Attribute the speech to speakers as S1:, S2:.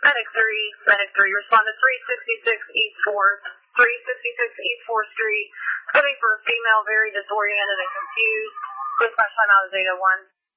S1: Medic 3, respond to 366 East 4th, 366 East 4th Street. Looking for a female, very disoriented and confused. Dispatch time out is 801.